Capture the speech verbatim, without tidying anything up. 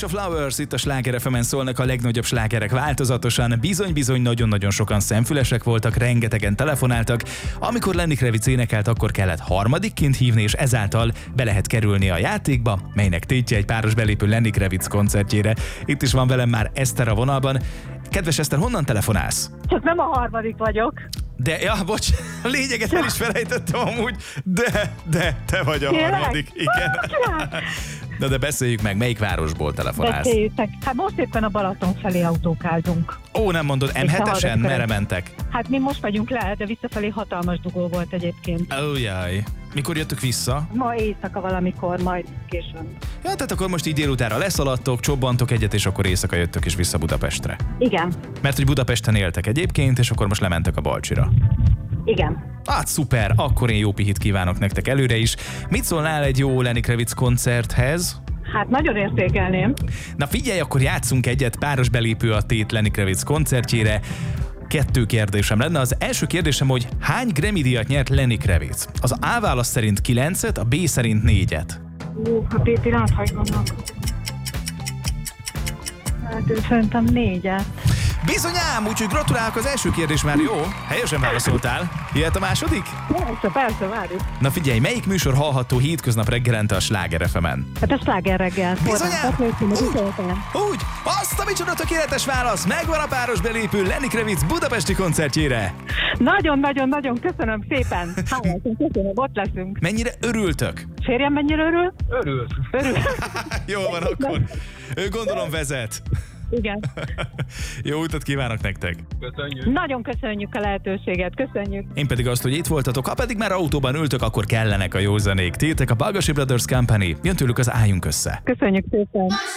és a Flowers itt a Sláger ef emen szólnak a legnagyobb slágerek változatosan. Bizony-bizony nagyon-nagyon sokan szemfülesek voltak, rengetegen telefonáltak. Amikor Lenny Kravitz énekelt, akkor kellett harmadikként hívni, és ezáltal be lehet kerülni a játékba, melynek tétje egy páros belépő Lenny Kravitz koncertjére. Itt is van velem már Eszter a vonalban. Kedves Eszter, honnan telefonálsz? Csak nem a harmadik vagyok. De, ja, bocs, a lényeget el is felejtettem amúgy, de, de, te vagy a Tényleg? harmadik, igen. Na de beszéljük meg, melyik városból telefonálsz? Beszéljük. Hát most éppen a Balaton felé autókázunk. Ó, nem mondod, em hetesen? Merre mentek? Hát mi most megyünk le, de visszafelé hatalmas dugó volt egyébként. Ó, jaj. Mikor jöttök vissza? Ma éjszaka valamikor, majd későn. Ja, tehát akkor most így délutára leszaladtok, csobbantok egyet, és akkor éjszaka jöttök is vissza Budapestre. Igen. Mert hogy Budapesten éltek egyébként, és akkor most lementek a Balcsira. Igen. Hát szuper, akkor én jó pihit kívánok nektek előre is. Mit szólnál egy jó Lenny Kravitz koncerthez? Hát nagyon értékelném. Na figyelj, akkor játszunk egyet, páros belépő a tét Lenny Kravitz koncertjére. Kettő kérdésem lenne. Az első kérdésem, hogy hány Grammy-díjat nyert Lenny Kravitz? Az A válasz szerint kilencet, a B szerint négyet. Ú, a B pillanat, hogy vannak. Hát ő szerintem négyet. Bizonyám, úgyhogy gratulálok, az első kérdés már jó. Helyesen válaszoltál. Jöhet a második? Persze, persze, várjuk. Na figyelj, melyik műsor hallható hétköznap reggelente a Sláger ef emen? Hát a Sláger reggel. Bizonyám! Úgy, úgy, azt a micsoda tökéletes válasz! Megvan a páros belépő Lenny Kravitz budapesti koncertjére! Nagyon-nagyon-nagyon köszönöm szépen. Hálásan köszönöm, ott leszünk. Mennyire örültök? Férjem mennyire örül? Örül. Örül. Jól van akkor. Ő gondolom vezet. Igen. Jó utat kívánok nektek! Köszönjük. Nagyon köszönjük a lehetőséget, köszönjük. Én pedig azt, hogy itt voltatok, ha pedig már autóban ültök, akkor kellenek a jó zenék. Tétek a Bagasi Brothers Company, jön tőlük az Álljunk össze. Köszönjük szépen.